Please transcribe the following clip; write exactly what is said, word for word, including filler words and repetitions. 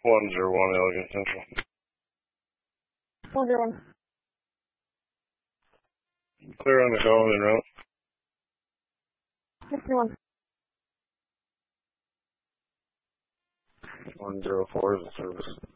one zero one Elegant Central. one zero one. Clear on the call and en route. six three one. one zero four is the service.